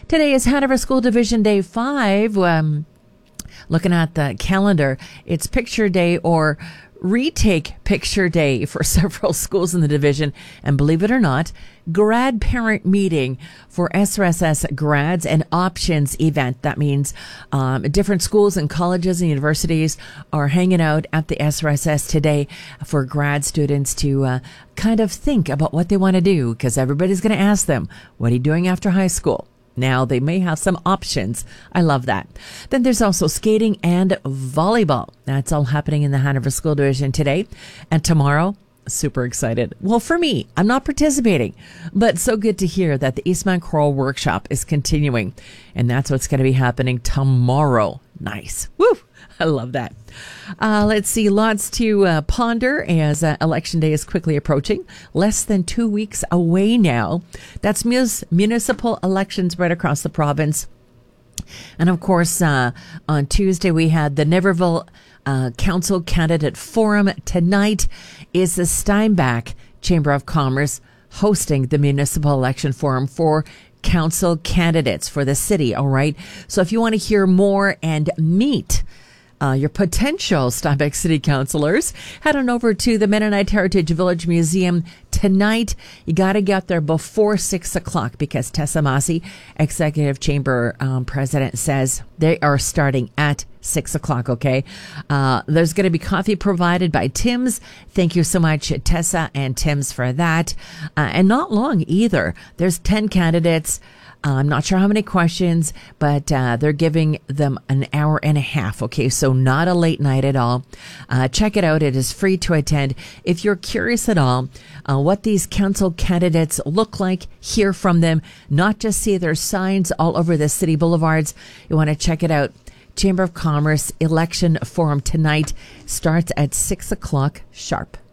Today is Hanover School Division Day 5. Looking at the calendar, it's Picture Day or Retake Picture Day for several schools in the division. And believe it or not, grad parent meeting for SRSS grads and options event. That means different schools and colleges and universities are hanging out at the SRSS today for grad students to kind of think about what they want to do, because everybody's going to ask them, what are you doing after high school? Now they may have some options. I love that. Then there's also skating and volleyball. That's all happening in the Hanover School Division today. And tomorrow, super excited. Well, for me, I'm not participating, but so good to hear that the Eastman Choral Workshop is continuing. And that's what's going to be happening tomorrow. Nice. Woo! I love that. Let's see. Lots to ponder as Election Day is quickly approaching. Less than 2 weeks away now. That's municipal elections right across the province. And of course, on Tuesday, we had the Niverville Council Candidate Forum. Tonight is the Steinbach Chamber of Commerce hosting the Municipal Election Forum for council candidates for the city. All right. So if you want to hear more and meet your potential Steinbach City Councilors, head on over to the Mennonite Heritage Village Museum tonight. You got to get there before 6 o'clock because Tessa Massey, Executive Chamber President, says they are starting at 6 o'clock, okay? There's going to be coffee provided by Tim's. Thank you so much, Tessa and Tim's, for that. And not long either. There's 10 candidates. I'm not sure how many questions, but they're giving them an hour and a half. Okay, so not a late night at all. Check it out. It is free to attend. If you're curious at all what these council candidates look like, hear from them, not just see their signs all over the city boulevards, you want to check it out. Chamber of Commerce Election Forum tonight starts at 6 o'clock sharp.